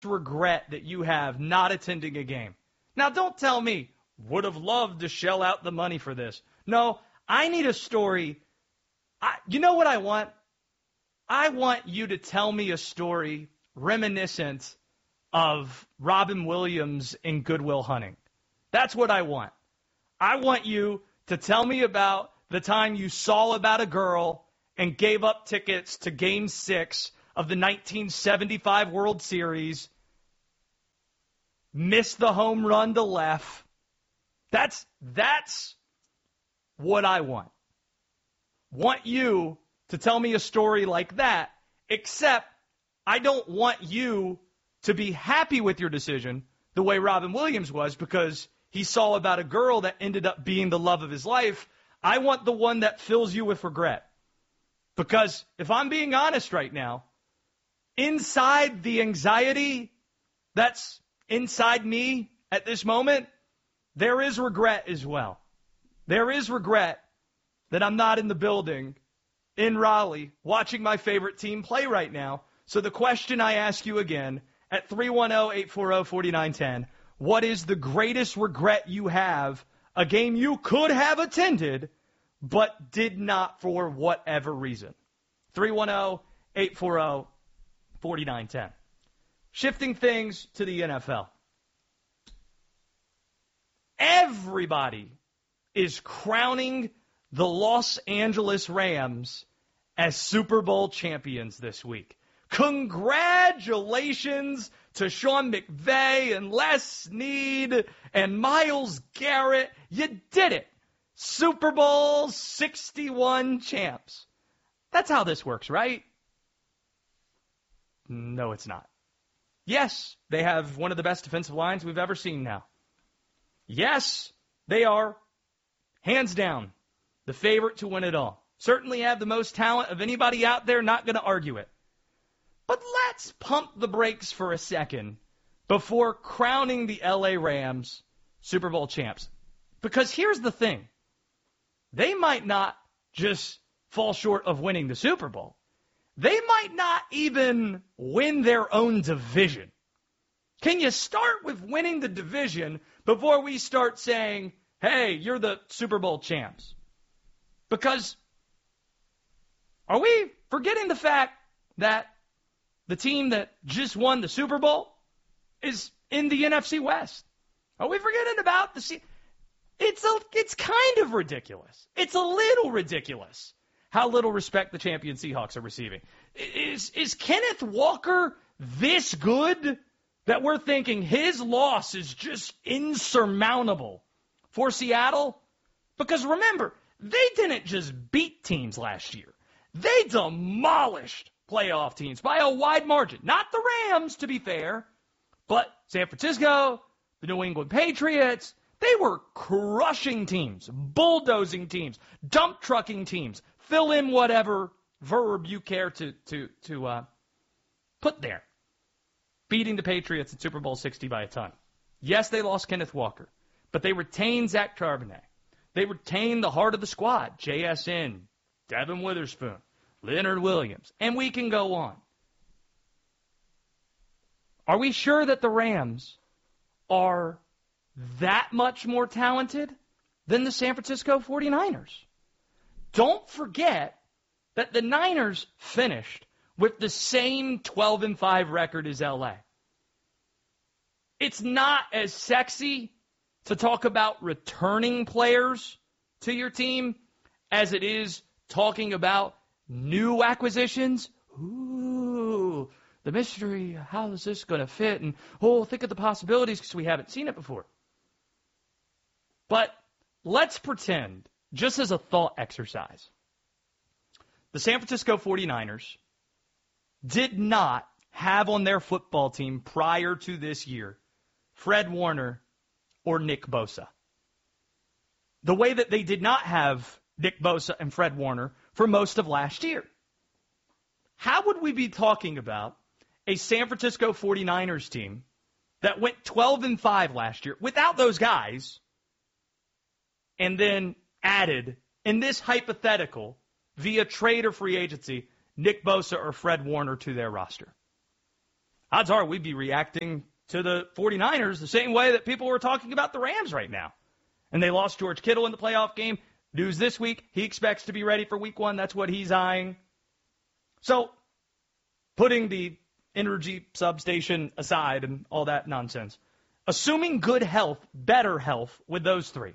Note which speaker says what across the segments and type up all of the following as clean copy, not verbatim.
Speaker 1: regret that you have not attending a game. Now, don't tell me, would have loved to shell out the money for this. No, I need a story. You know what I want? I want you to tell me a story reminiscent of Robin Williams in Good Will Hunting. That's what I want. I want you to tell me about the time you saw about a girl and gave up tickets to Game 6 of the 1975 World Series, missed the home run to left. That's what I want. Want you to tell me a story like that, except I don't want you to be happy with your decision the way Robin Williams was because he saw about a girl that ended up being the love of his life. I want the one that fills you with regret. Because if I'm being honest right now, inside the anxiety that's inside me at this moment, there is regret as well. There is regret that I'm not in the building in Raleigh watching my favorite team play right now. So the question I ask you again at 310-840-4910, what is the greatest regret you have, a game you could have attended but did not for whatever reason? 310-840-4910. Shifting things to the NFL. Everybody is crowning the Los Angeles Rams as Super Bowl champions this week. Congratulations to Sean McVay and Les Snead and Myles Garrett. You did it. Super Bowl 61 champs. That's how this works, right? No, it's not. Yes, they have one of the best defensive lines we've ever seen now. Yes, they are, hands down, the favorite to win it all. Certainly have the most talent of anybody out there, not going to argue it. But let's pump the brakes for a second before crowning the LA Rams Super Bowl champs. Because here's the thing. They might not just fall short of winning the Super Bowl. They might not even win their own division. Can you start with winning the division before we start saying, hey, you're the Super Bowl champs? Because are we forgetting the fact that the team that just won the Super Bowl is in the NFC West? Are we forgetting about the It's kind of ridiculous. It's a little ridiculous how little respect the champion Seahawks are receiving. Is Kenneth Walker this good that we're thinking his loss is just insurmountable for Seattle? Because remember, they didn't just beat teams last year. They demolished playoff teams by a wide margin. Not the Rams, to be fair, but San Francisco, the New England Patriots. They were crushing teams, bulldozing teams, dump trucking teams. Fill in whatever verb you care to put there. Beating the Patriots at Super Bowl 60 by a ton. Yes, they lost Kenneth Walker, but they retained Zach Charbonnet. They retained the heart of the squad, JSN, Devin Witherspoon, Leonard Williams, and we can go on. Are we sure that the Rams are that much more talented than the San Francisco 49ers? Don't forget that the Niners finished with the same 12-5 record as LA. It's not as sexy to talk about returning players to your team as it is talking about new acquisitions. Ooh, the mystery, how is this going to fit? And, think of the possibilities because we haven't seen it before. But let's pretend, just as a thought exercise, the San Francisco 49ers did not have on their football team prior to this year Fred Warner or Nick Bosa. The way that they did not have Nick Bosa and Fred Warner for most of last year. How would we be talking about a San Francisco 49ers team that went 12-5 last year without those guys and then added, in this hypothetical, via trade or free agency, Nick Bosa or Fred Warner to their roster? odds are we'd be reacting to the 49ers the same way that people were talking about the Rams right now. And they lost George Kittle in the playoff game. News this week, he expects to be ready for week 1. That's what he's eyeing. So putting the energy substation aside and all that nonsense, assuming good health, better health with those three,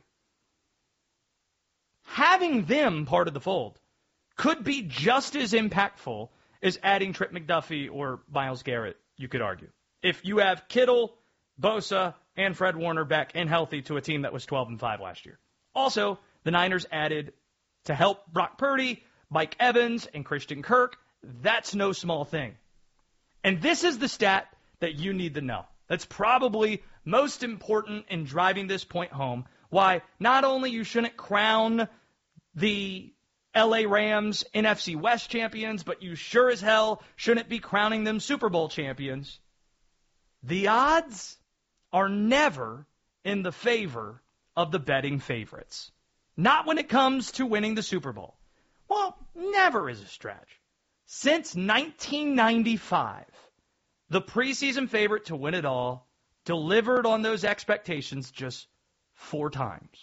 Speaker 1: having them part of the fold could be just as impactful as adding Trent McDuffie or Myles Garrett, you could argue. If you have Kittle, Bosa, and Fred Warner back and healthy to a team that was 12-5 last year. Also, the Niners added to help Brock Purdy, Mike Evans, and Christian Kirk. That's no small thing. And this is the stat that you need to know. That's probably most important in driving this point home. Why not only you shouldn't crown the LA Rams NFC West champions, but you sure as hell shouldn't be crowning them Super Bowl champions. The odds are never in the favor of the betting favorites. Not when it comes to winning the Super Bowl. Well, never is a stretch. Since 1995, the preseason favorite to win it all delivered on those expectations just 4 times.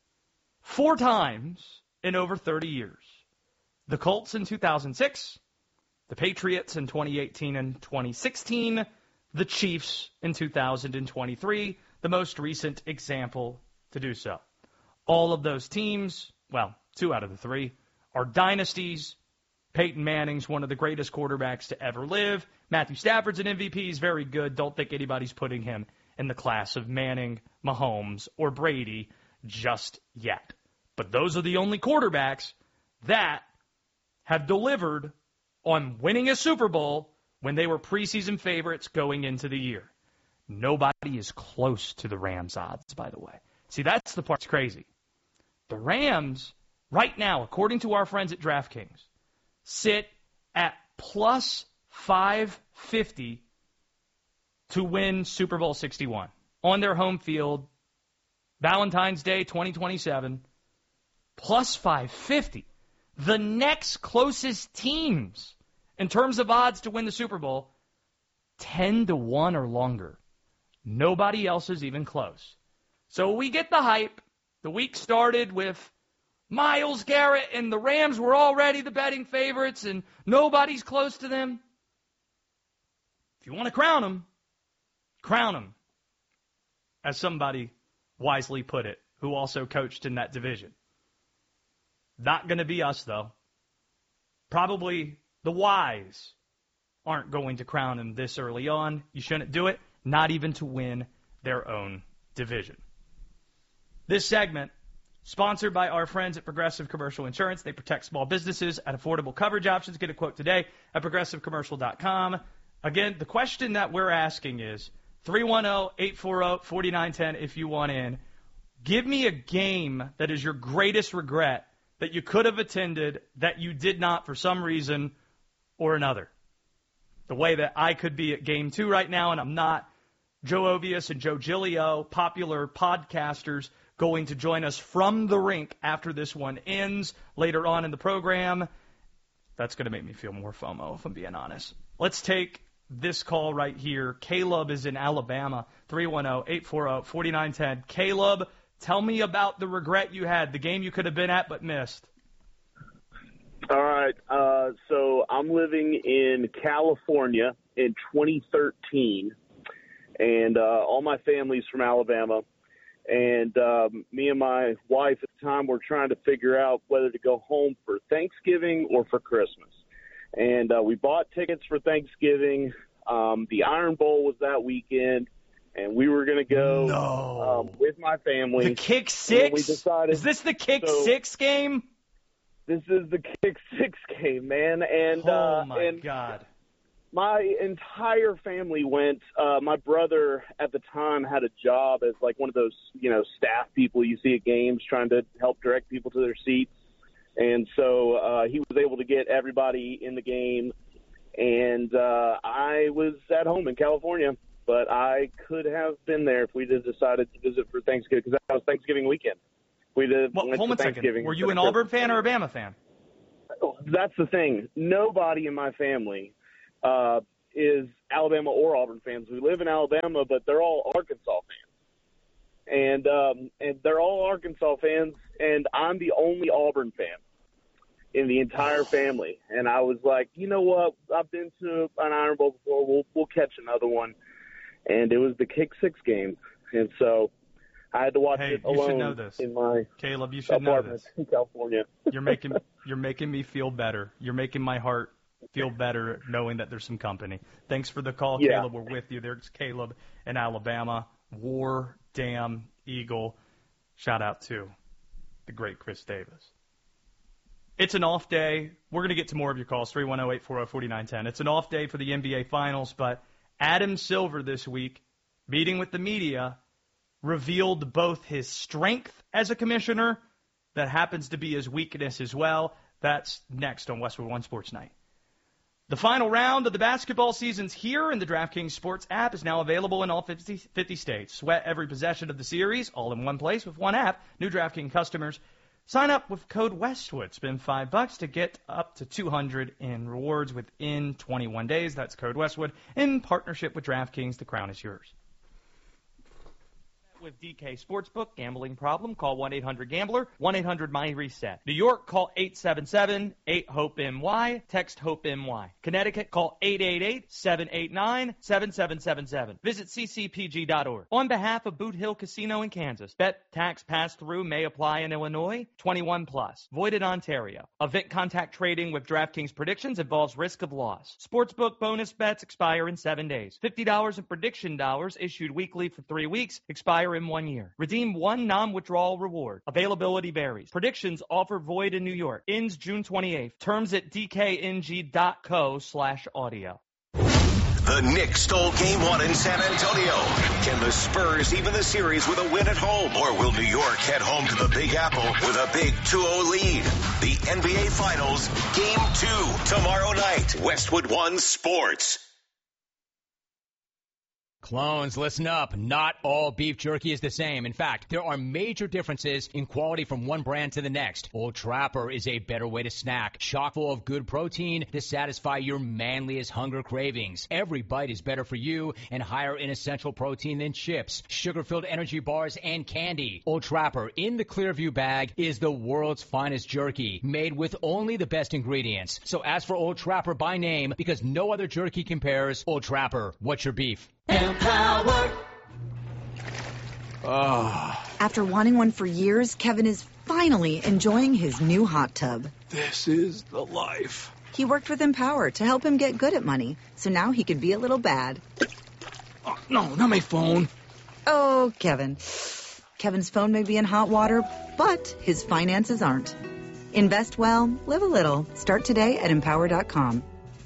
Speaker 1: 4 times in over 30 years. The Colts in 2006, the Patriots in 2018 and 2016, the Chiefs in 2023, the most recent example to do so. All of those teams, well, 2 out of the 3, are dynasties. Peyton Manning's one of the greatest quarterbacks to ever live. Matthew Stafford's an MVP. He's very good. Don't think anybody's putting him in the class of Manning, Mahomes, or Brady just yet. But those are the only quarterbacks that have delivered on winning a Super Bowl when they were preseason favorites going into the year. Nobody is close to the Rams' odds, by the way. See, that's the part that's crazy. The Rams, right now, according to our friends at DraftKings, sit at plus 550 to win Super Bowl 61 on their home field, Valentine's Day 2027, plus 550. The next closest teams in terms of odds to win the Super Bowl, 10-1 or longer. Nobody else is even close. So we get the hype. The week started with Myles Garrett, and the Rams were already the betting favorites, and nobody's close to them. If you want to crown them, crown them. As somebody wisely put it, who also coached in that division. Not going to be us, though. Probably the wise aren't going to crown him this early on. You shouldn't do it, not even to win their own division. This segment, sponsored by our friends at Progressive Commercial Insurance. They protect small businesses at affordable coverage options. Get a quote today at progressivecommercial.com. Again, the question that we're asking is 310-840-4910 if you want in. Give me a game that is your greatest regret that you could have attended that you did not for some reason or another. The way that I could be at game 2 right now and I'm not. Joe Ovius and Joe Giglio, popular podcasters, going to join us from the rink after this one ends later on in the program. That's going to make me feel more FOMO, if I'm being honest. Let's take this call right here. Caleb is in Alabama, 310-840-4910. Caleb, tell me about the regret you had, the game you could have been at but missed.
Speaker 2: All right. So I'm living in California in 2013, and all my family's from Alabama. And me and my wife at the time were trying to figure out whether to go home for Thanksgiving or for Christmas. And we bought tickets for Thanksgiving. The Iron Bowl was that weekend, and we were going to go with my family.
Speaker 1: The Kick Six?
Speaker 2: We decided,
Speaker 1: is this the Kick Six game?
Speaker 2: This is the Kick Six game, man. And
Speaker 1: oh, my God.
Speaker 2: My entire family went. My brother at the time had a job as like one of those, staff people you see at games trying to help direct people to their seats. And so he was able to get everybody in the game. And I was at home in California, but I could have been there if we had decided to visit for Thanksgiving because that was Thanksgiving weekend. Hold
Speaker 1: on a second. Were you an Auburn fan or a Bama fan?
Speaker 2: That's the thing. Nobody in my family is Alabama or Auburn fans. We live in Alabama, but they're all Arkansas fans. And they're all Arkansas fans, and I'm the only Auburn fan in the entire family. And I was like, you know what? I've been to an Iron Bowl before. We'll catch another one. And it was the Kick 6 game. And so I had to watch it alone.
Speaker 1: You should know this.
Speaker 2: In my
Speaker 1: Caleb, you should know this.
Speaker 2: In California.
Speaker 1: You're making me feel better. You're making my heart feel better knowing that there's some company. Thanks for the call,
Speaker 2: yeah.
Speaker 1: Caleb. We're with you. There's Caleb in Alabama. War, damn, Eagle. Shout out to the great Chris Davis. It's an off day. We're going to get to more of your calls, 310-840-4910. It's an off day for the NBA Finals, but Adam Silver this week, meeting with the media, revealed both his strength as a commissioner, that happens to be his weakness as well. That's next on Westwood One Sports Night. The final round of the basketball season's here, and the DraftKings Sports app is now available in all 50 states. Sweat every possession of the series, all in one place with one app. New DraftKings customers, sign up with code Westwood. Spend $5 to get up to $200 in rewards within 21 days. That's code Westwood in partnership with DraftKings. The crown is yours. With DK Sportsbook, gambling problem, call 1-800-GAMBLER, 1-800-MY-RESET. New York, call 877-8-HOPE-NY, text HOPE-NY. Connecticut, call 888-789-7777. Visit ccpg.org. On behalf of Boot Hill Casino in Kansas, bet tax pass-through may apply in Illinois, 21+. Void in Ontario. Event contact trading with DraftKings predictions involves risk of loss. Sportsbook bonus bets expire in 7 days. $50 in prediction dollars issued weekly for 3 weeks, expire in 1 year. Redeem one non-withdrawal reward. Availability varies. Predictions offer void in New York. Ends June 28th. Terms at dkng.co/audio.
Speaker 3: The Knicks stole Game 1 in San Antonio. Can the Spurs even the series with a win at home? Or will New York head home to the Big Apple with a big 2-0 lead? The NBA Finals, Game 2, tomorrow night. Westwood One Sports.
Speaker 4: Clones, listen up. Not all beef jerky is the same. In fact, there are major differences in quality from one brand to the next. Old Trapper is a better way to snack, chock full of good protein to satisfy your manliest hunger cravings. Every bite is better for you and higher in essential protein than chips, sugar-filled energy bars, and candy. Old Trapper in the Clearview bag is the world's finest jerky, made with only the best ingredients. So ask for Old Trapper by name because no other jerky compares. Old Trapper, what's your beef?
Speaker 5: Empowered. After wanting one for years, Kevin is finally enjoying his new hot tub.
Speaker 6: This is the life.
Speaker 5: He worked with Empower to help him get good at money, so now he could be a little bad.
Speaker 6: Oh, no, not my phone.
Speaker 5: Oh, Kevin. Kevin's phone may be in hot water, but his finances aren't. Invest well, live a little. Start today at Empower.com.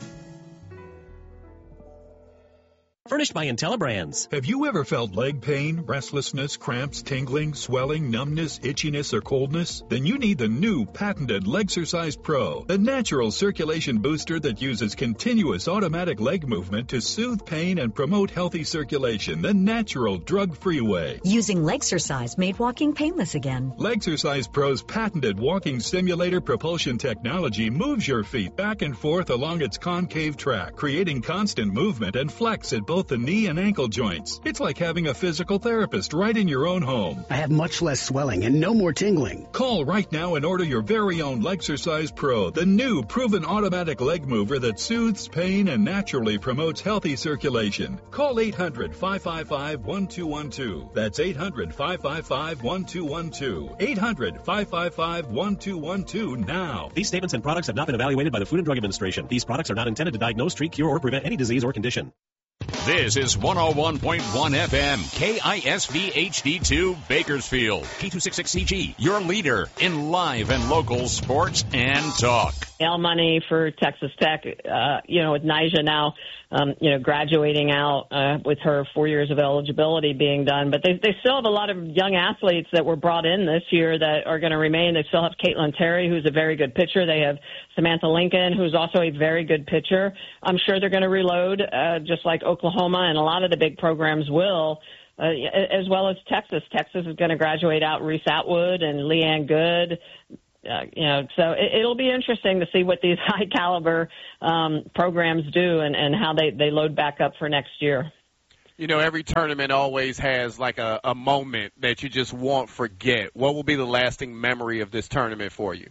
Speaker 7: Furnished by IntelliBrands.
Speaker 8: Have you ever felt leg pain, restlessness, cramps, tingling, swelling, numbness, itchiness, or coldness? Then you need the new patented Legsercise Pro, the natural circulation booster that uses continuous automatic leg movement to soothe pain and promote healthy circulation the natural, drug-free way.
Speaker 9: Using Legsercise made walking painless again.
Speaker 8: Legsercise Pro's patented walking simulator propulsion technology moves your feet back and forth along its concave track, creating constant movement and flex at both the knee and ankle joints. It's like having a physical therapist right in your own home.
Speaker 10: I have much less swelling and no more tingling.
Speaker 8: Call right now and order your very own Legsercise Pro, the new proven automatic leg mover that soothes pain and naturally promotes healthy circulation. Call 800-555-1212. That's 800-555-1212. 800-555-1212 now.
Speaker 7: These statements and products have not been evaluated by the Food and Drug Administration. These products are not intended to diagnose, treat, cure, or prevent any disease or condition.
Speaker 11: This is 101.1 FM, KISV HD2 Bakersfield, K266CG, your leader in live and local sports and talk.
Speaker 12: Al Money for Texas Tech, with Nyjah now, graduating out with her 4 years of eligibility being done. But they still have a lot of young athletes that were brought in this year that are going to remain. They still have Caitlin Terry, who's a very good pitcher. They have Samantha Lincoln, who's also a very good pitcher. I'm sure they're going to reload, just like Oklahoma and a lot of the big programs will, as well as Texas. Texas is going to graduate out Reese Atwood and Leanne Good. So it'll be interesting to see what these high caliber programs do and how they load back up for next year.
Speaker 13: Every tournament always has like a moment that you just won't forget. What will be the lasting memory of this tournament for you?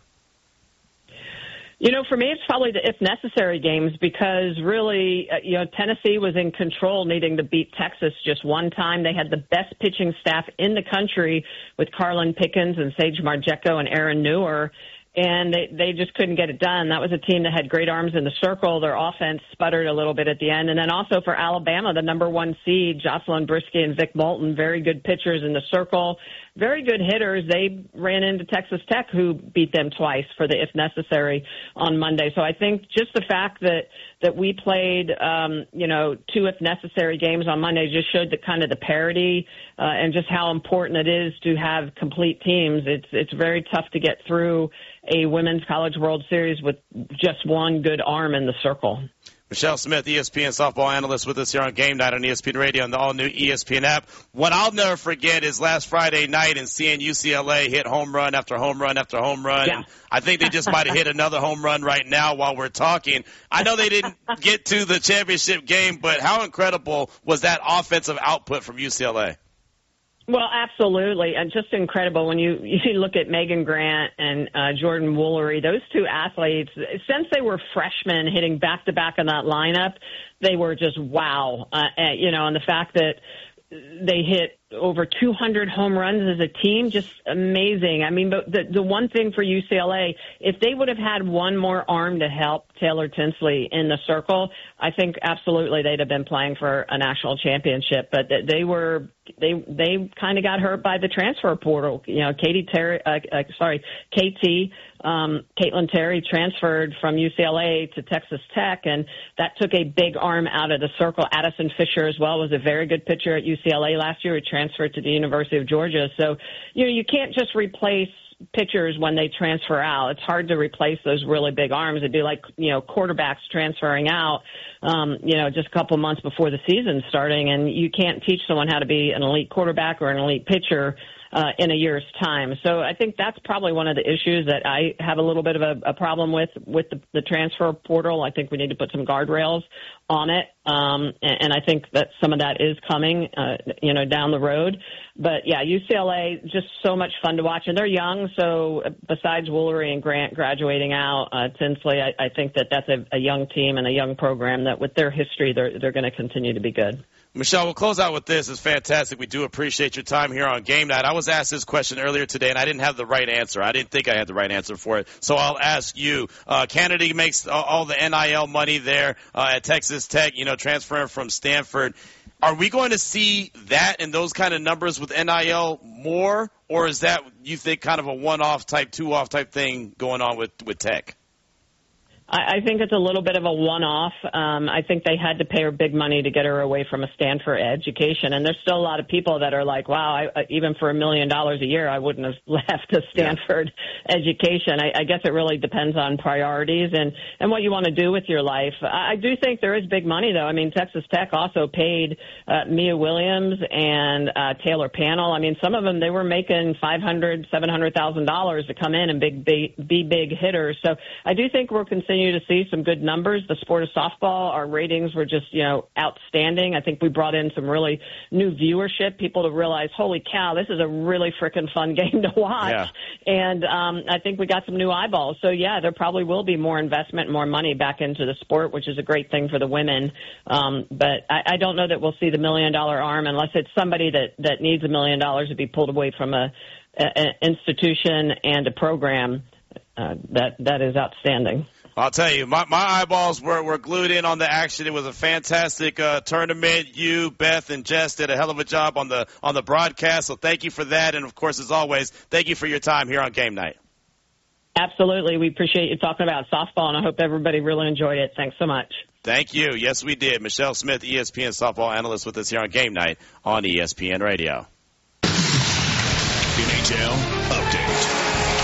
Speaker 12: For me, it's probably the if necessary games because really, Tennessee was in control needing to beat Texas just one time. They had the best pitching staff in the country with Carlin Pickens and Sage Margecko and Aaron Newer. And they just couldn't get it done. That was a team that had great arms in the circle. Their offense sputtered a little bit at the end. And then also for Alabama, the number 1 seed, Jocelyn Brisky and Vic Moulton, very good pitchers in the circle, very good hitters. They ran into Texas Tech, who beat them twice for the if necessary on Monday. So I think just the fact that we played, 2 if necessary games on Monday just showed the kind of the parity and just how important it is to have complete teams. It's very tough to get through a Women's College World Series with just one good arm in the circle.
Speaker 14: Michelle Smith, ESPN softball analyst, with us here on Game Night on ESPN Radio and the all-new ESPN app. What I'll never forget is last Friday night and seeing UCLA hit home run after home run after home run.
Speaker 12: Yeah.
Speaker 14: And I think they just might have hit another home run right now while we're talking. I know they didn't get to the championship game, but how incredible was that offensive output from UCLA?
Speaker 12: Well, absolutely, and just incredible when you look at Megan Grant and Jordan Woolery. Those two athletes, since they were freshmen hitting back-to-back in that lineup, they were just wow. And the fact that they hit over 200 home runs as a team, just amazing. I mean, but the one thing for UCLA, if they would have had one more arm to help Taylor Tinsley in the circle, I think absolutely they'd have been playing for a national championship. But they kind of got hurt by the transfer portal. Caitlin Terry transferred from UCLA to Texas Tech, and that took a big arm out of the circle. Addison Fisher as well was a very good pitcher at UCLA last year. He transferred to the University of Georgia. So, you can't just replace pitchers when they transfer out. It's hard to replace those really big arms. It'd be like, quarterbacks transferring out, just a couple months before the season starting, and you can't teach someone how to be an elite quarterback or an elite pitcher in a year's time. So I think that's probably one of the issues that I have a little bit of a problem with the transfer portal. I think we need to put some guardrails on it. And I think that some of that is coming, down the road. But yeah, UCLA, just so much fun to watch. And they're young. So besides Woolery and Grant graduating out, Tinsley, I think that's a young team and a young program that with their history, they're going to continue to be good.
Speaker 14: Michelle, we'll close out with this. It's fantastic. We do appreciate your time here on Game Night. I was asked this question earlier today, and I didn't have the right answer. I didn't think I had the right answer for it. So I'll ask you. Kennedy makes all the NIL money there at Texas Tech, transferring from Stanford. Are we going to see that and those kind of numbers with NIL more, or is that, you think, kind of a one-off type, two-off type thing going on with Tech?
Speaker 12: I think it's a little bit of a one-off. I think they had to pay her big money to get her away from a Stanford education. And there's still a lot of people that are like, wow, even for $1 million a year, I wouldn't have left a Stanford education. I guess it really depends on priorities and what you want to do with your life. I do think there is big money, though. I mean, Texas Tech also paid Mia Williams and Taylor Pannell. I mean, some of them, they were making $500,000, $700,000 to come in and be big hitters. So I do think we're continue to see some good numbers. The sport of softball, our ratings were just, outstanding. I think we brought in some really new viewership, people to realize, holy cow, this is a really freaking fun game to watch. Yeah. And I think we got some new eyeballs. So, yeah, there probably will be more investment, more money back into the sport, which is a great thing for the women. But I don't know that we'll see the $1 million arm unless it's somebody that needs $1 million to be pulled away from an institution and a program. That is outstanding.
Speaker 14: I'll tell you, my eyeballs were glued in on the action. It was a fantastic tournament. You, Beth, and Jess did a hell of a job on the broadcast, so thank you for that. And, of course, as always, thank you for your time here on Game Night.
Speaker 12: Absolutely. We appreciate you talking about softball, and I hope everybody really enjoyed it. Thanks so much.
Speaker 14: Thank you. Yes, we did. Michelle Smith, ESPN softball analyst, with us here on Game Night on ESPN Radio.
Speaker 11: NHL Update.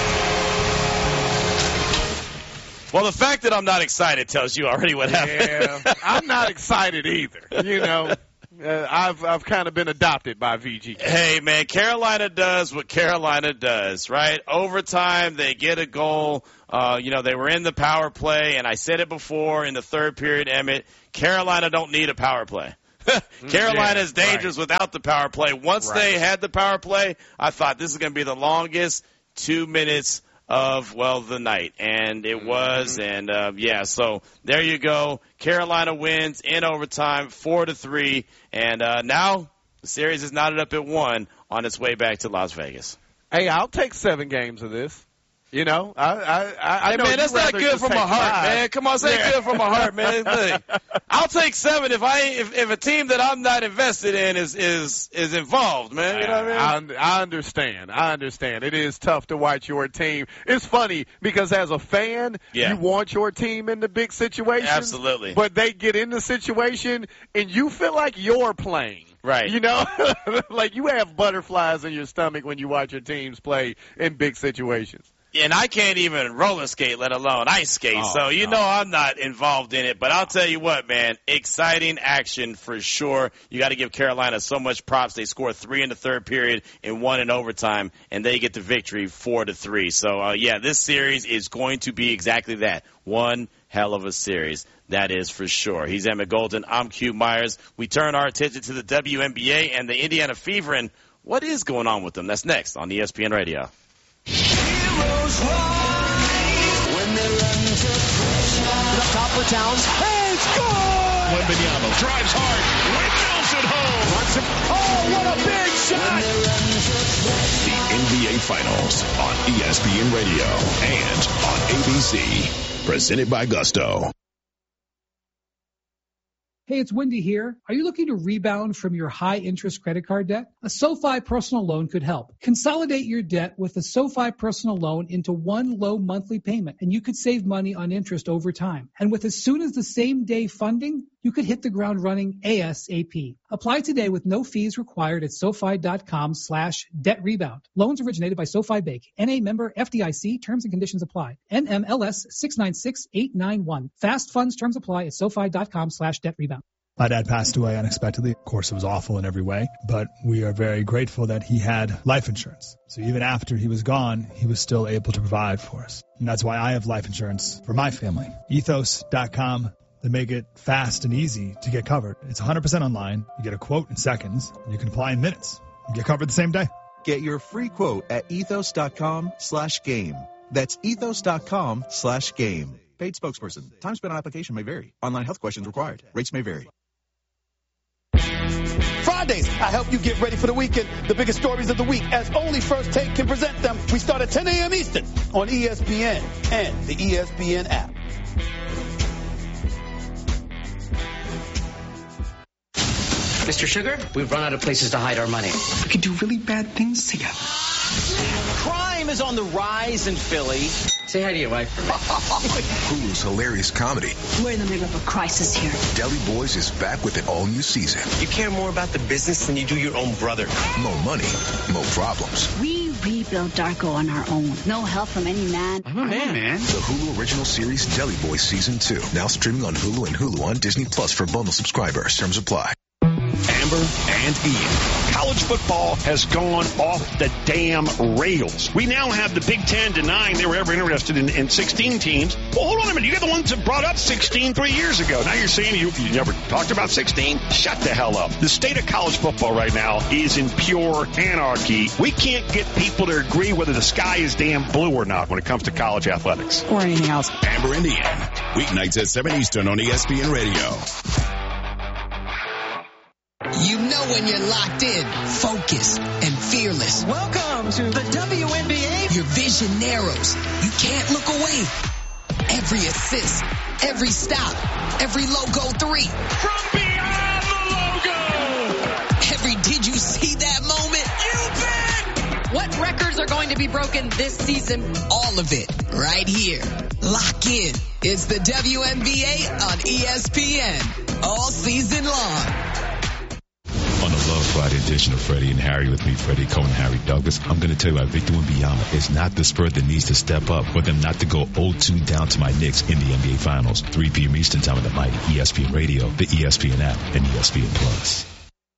Speaker 14: Well, the fact that I'm not excited tells you already what happened.
Speaker 13: Yeah, I'm not excited either. I've kind of been adopted by VGK.
Speaker 14: Hey, man, Carolina does what Carolina does, right? Overtime, they get a goal. They were in the power play, and I said it before in the third period, Emmett, Carolina don't need a power play. Carolina is dangerous without the power play. Once they had the power play, I thought this is going to be the longest 2 minutes of, the night. And it was. And, so there you go. Carolina wins in overtime 4-3. And now the series is knotted up at 1 on its way back to Las Vegas.
Speaker 13: Hey, I'll take 7 games of this. I know,
Speaker 14: man, that's not good from my heart, man. Come on, say good from my heart, man. Look, I'll take 7 if a team that I'm not invested in is involved, man. You know what I mean?
Speaker 13: I understand. It is tough to watch your team. It's funny because as a fan, you want your team in the big situation.
Speaker 14: Absolutely.
Speaker 13: But they get in the situation and you feel like you're playing.
Speaker 14: Right.
Speaker 13: Like you have butterflies in your stomach when you watch your teams play in big situations.
Speaker 14: And I can't even roller skate, let alone ice skate. I'm not involved in it. But I'll tell you what, man, exciting action for sure. You got to give Carolina so much props. They scored 3 in the third period and 1 in overtime, and they get the victory 4-3. So, this series is going to be exactly that. One hell of a series. That is for sure. He's Emmett Golden. I'm Q Myers. We turn our attention to the WNBA and the Indiana Fever, and what is going on with them? That's next on ESPN Radio.
Speaker 15: Heroes rise when they run to pressure. Top of Towns. Hey, score!
Speaker 11: Wembanyama drives hard. Windmills at home.
Speaker 15: What a big shot!
Speaker 11: The NBA Finals on ESPN Radio and on ABC. Presented by Gusto.
Speaker 16: Hey, it's Wendy here. Are you looking to rebound from your high-interest credit card debt? A SoFi personal loan could help. Consolidate your debt with a SoFi personal loan into one low monthly payment, and you could save money on interest over time. And with as soon as the same day funding, you could hit the ground running ASAP. Apply today with no fees required at SoFi.com/debt-rebound. Loans originated by SoFi Bank. NA member FDIC. Terms and conditions apply. NMLS 696891. Fast funds terms apply at SoFi.com/debt-rebound.
Speaker 17: My dad passed away unexpectedly. Of course, it was awful in every way, but we are very grateful that he had life insurance. So even after he was gone, he was still able to provide for us. And that's why I have life insurance for my family. Ethos.com. They make it fast and easy to get covered. It's 100% online. You get a quote in seconds, and you can apply in minutes. You get covered the same day.
Speaker 18: Get your free quote at ethos.com/game. That's ethos.com/game. Paid spokesperson. Time spent on application may vary. Online health questions required. Rates may vary.
Speaker 19: Fridays, I help you get ready for the weekend. The biggest stories of the week, as only First Take can present them. We start at 10 a.m. Eastern on ESPN and the ESPN app.
Speaker 20: Mr. Sugar, we've run out of places to hide our money.
Speaker 10: We could do really bad things together.
Speaker 20: Crime is on the rise in Philly. Say hi to your wife for me.
Speaker 3: Hulu's hilarious comedy.
Speaker 21: We're in the middle of a crisis here.
Speaker 3: Deli Boys is back with an all-new season.
Speaker 20: You care more about the business than you do your own brother.
Speaker 3: More money, more problems.
Speaker 21: We rebuilt Darko on our own. No help from any man.
Speaker 20: I'm a man.
Speaker 3: The Hulu original series Deli Boys Season 2. Now streaming on Hulu and Hulu on Disney Plus for bundle subscribers. Terms apply.
Speaker 11: Amber and Ian.
Speaker 22: College football has gone off the damn rails. We now have the Big Ten denying they were ever interested in 16 teams. Well, hold on a minute. You got the ones that brought up 16 3 years ago. Now you're saying you never talked about 16? Shut the hell up. The state of college football right now is in pure anarchy. We can't get people to agree whether the sky is damn blue or not when it comes to college athletics.
Speaker 21: Or anything else.
Speaker 11: Amber and Ian. Weeknights at 7 Eastern on ESPN Radio.
Speaker 23: You know when you're locked in, focused, and fearless.
Speaker 15: Welcome to the WNBA.
Speaker 23: Your vision narrows. You can't look away. Every assist, every stop, every logo 3.
Speaker 15: From beyond the logo.
Speaker 23: Every did you see that moment?
Speaker 15: You bet.
Speaker 24: What records are going to be broken this season?
Speaker 23: All of it right here. Lock in. It's the WNBA on ESPN. All season long.
Speaker 25: On the Love Friday edition of Freddie and Harry with me, Freddie Cohen and Harry Douglas, I'm going to tell you about Victor Wembanyama. It's not the Spurs that needs to step up for them not to go 0-2 down to my Knicks in the NBA Finals. 3 p.m. Eastern time on the mighty ESPN Radio, the ESPN app, and ESPN Plus.